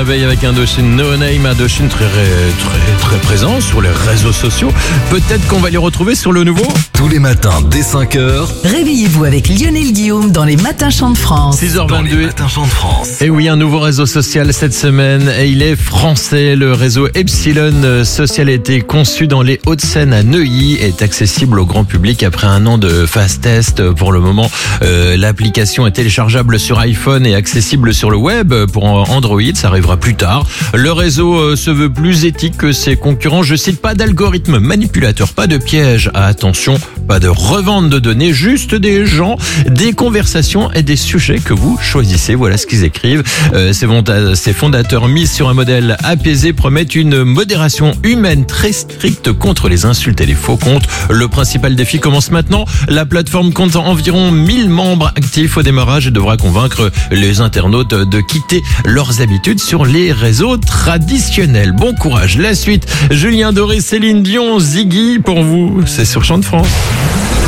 réveil avec Indochine No Name. Indochine très présent sur les réseaux sociaux. Peut-être qu'on va les retrouver sur le nouveau. Tous les matins dès 5h. Réveillez-vous avec Lionel Guillaume dans les Matins Chants de France. 6h22. Matins Chants de France. Et oui, un nouveau réseau social cette semaine. Et il est français. Le réseau Epsilon Social a été conçu dans les Hauts-de-Seine à Neuilly. Est accessible au grand public après un an de phase test. Pour le moment, l'application est téléchargeable sur iPhone et accessible sur le web pour Android. Ça arrivera plus tard. Le réseau se veut plus éthique que ses concurrents. Je cite, pas d'algorithme manipulateur, pas de piège. Attention, pas de revente de données, juste des gens, des conversations et des sujets que vous choisissez. Voilà ce qu'ils écrivent. Ces fondateurs mis sur un modèle apaisé promettent une modération humaine très stricte contre les insultes et les faux comptes. Le principal défi commence maintenant. La plateforme compte environ 1000 membres actifs au démarrage et devra convaincre les internautes de quitter leurs habitudes sur les réseaux traditionnels. Bon courage. La suite, Julien Doré, Céline Dion, Ziggy pour vous. C'est sur Chants de France.